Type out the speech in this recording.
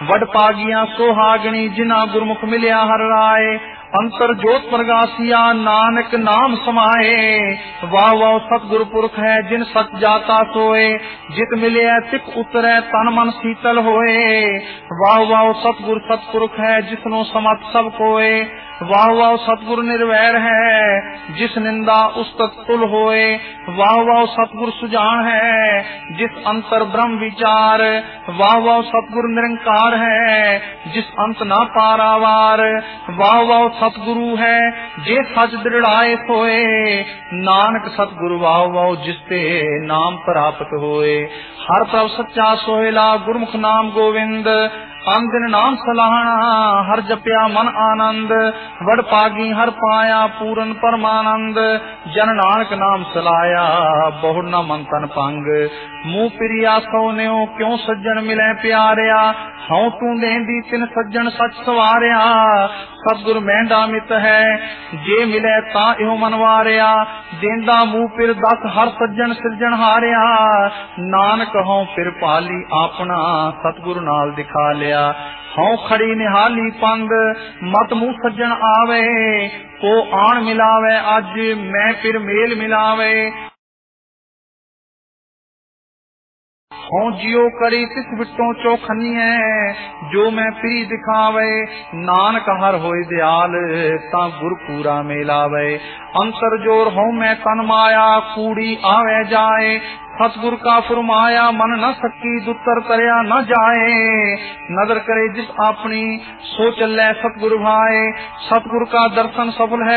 वड पागिया सोहागणी जिना गुरमुख मिलिया हर राय। अंतर जोत प्रगासिया नानक नाम समाए। वाह वाह सतगुरु पुरख है जिन सच जाता सोए। जित मिले तिक उतरे तन मन शीतल होए। वाह वाह सतगुरु सतपुरख है जिसनो समत सब कोए। वाह वाह सतगुरु निर्वैर है जिस निंदा उस तुल होए। वाह वाह सतगुरु सुजान है जिस अंतर ब्रह्म विचार। वाह वाह सतगुरु निरंकार है जिस अंत ना पारावार। वाह वाह सतगुरु है जे सच दृढ़ाए सोए। नानक सतगुरु वाह वाह जिसते नाम प्राप्त होए। हर प्रभ सच्चा सोहेला गुरमुख नाम गोविंद। अंदिन नाम सलाहना हर जपया मन आनंद। वड पागी हर पाया पूरन परमानंद। जन नानक नाम सलाया बहु न मन तन पंग। मुंह पिरिया सोन्यो क्यों सज्जन मिले प्यारिया। हूं तू देंदी तिन सज्जन सच सवारिया। सतगुर मेंढा मित है जे मिले ता इहो मनवारिया। देंदा मुंह पिर दस हर सज्जन सिरजन हारिया। नानक हों पिर पाली अपना सतगुरु नाल दिखा लिया। हूं खड़ी निहाली पंग मत मुंह सज्जन आवे। को आन मिलावे अज मैं फिर मेल मिलावे। हूं जियो करी तिस विटों चौखनी है जो मैं प्री दिखावे। नानक हर होए दयाल ता गुर पूरा मेलावे। अंतर जोर हूं मैं तन माया कूड़ी आवे जाए। सतगुर का फुरमाया मन न सकी दुतर तरया न जाए। नदर करे जिस अपनी सो चले सतगुरु भाए। सतगुर का दर्शन सफल है